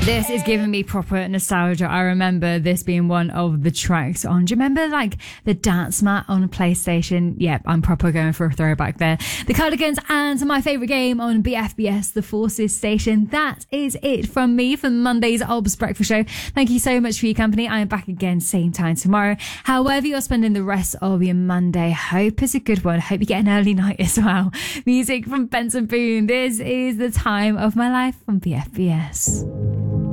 This is giving me proper nostalgia. I remember this being one of the tracks on. Do you remember like the dance mat on PlayStation? Yep, I'm proper going for a throwback there. The Cardigans and my favourite game on BFBS, the Forces station. That is it from me for Monday's Obs Breakfast Show. Thank you so much for your company. I am back again same time tomorrow. However you're spending the rest of your Monday, hope it's a good one. Hope you get an early night as well. Music from Benson Boone. This is The Time of My Life on BFBS.